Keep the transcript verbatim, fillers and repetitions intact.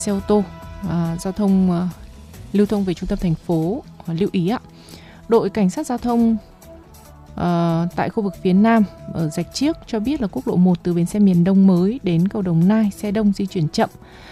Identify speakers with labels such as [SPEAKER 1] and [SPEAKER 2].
[SPEAKER 1] xe ô tô à, giao thông à, lưu thông về trung tâm thành phố à, lưu ý ạ. Đội cảnh sát giao thông à, tại khu vực phía Nam ở Rạch Chiếc cho biết là quốc lộ một từ bến xe miền Đông mới đến cầu Đồng Nai xe đông di chuyển chậm